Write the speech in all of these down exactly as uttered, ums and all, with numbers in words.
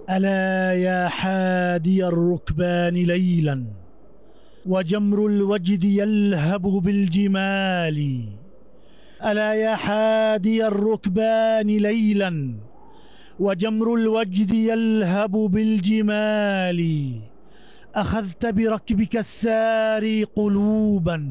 ألا يا حادي الركبان ليلا وجمر الوجد يلهب بالجمال. ألا يا حادي الركبان ليلا وجمر الوجد يلهب بالجمال. أخذت بركبك الساري قلوبا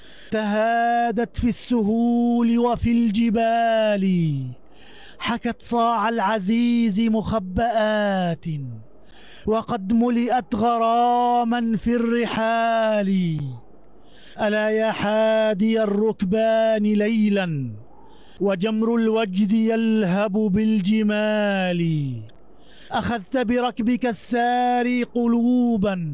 تهادت في السهول وفي الجبال. حكت صاع العزيز مخبآت وقد ملئت غراما في الرحال. ألا يا حادي الركبان ليلا وجمر الوجد يلهب بالجمال. أخذت بركبك الساري قلوبا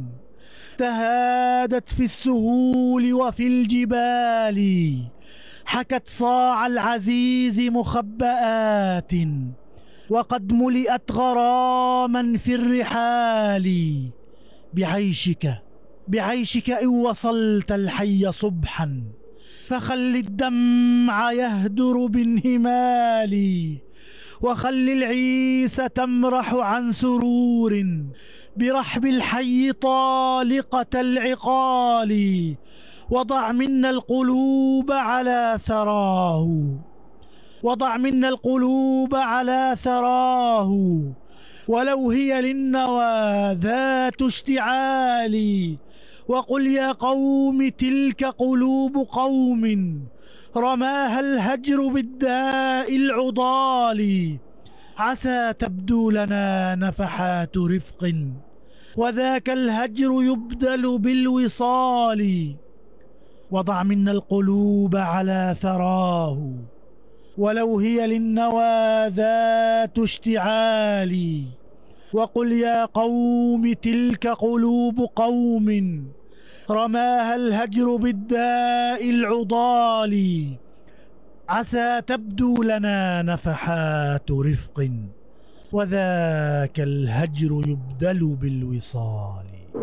تهادت في السهول وفي الجبال. حكت صاع العزيز مخبآت وقد ملئت غراما في الرحال. بعيشك بعيشك إن وصلت الحي صبحا فخل الدمع يهدر بانهمال. وخل العيس تمرح عن سرور برحب الحي طالقة العقال. وضع منا القلوب على ثراه وضع منا القلوب على ثراه ولو هي للنوى ذات اشتعال. وقل يا قوم تلك قلوب قوم رماها الهجر بالداء العضال. عسى تبدو لنا نفحات رفق وذاك الهجر يبدل بالوصال. وضع منا القلوب على ثراه ولو هي للنوى ذات اشتعال. وقل يا قوم تلك قلوب قوم رماها الهجر بالداء العضال. عسى تبدو لنا نفحات رفق وذاك الهجر يبدل بالوصال.